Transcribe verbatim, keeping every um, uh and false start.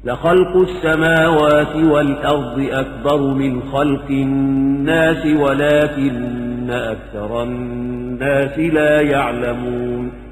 لخلق السماوات والأرض أكبر من خلق الناس ولكن أكثر الناس لا يعلمون